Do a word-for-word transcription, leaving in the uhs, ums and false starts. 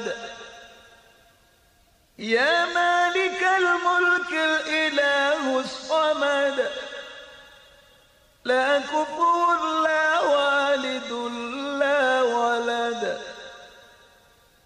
أبد. يا مالك الملك الإله الصمد لا كفوا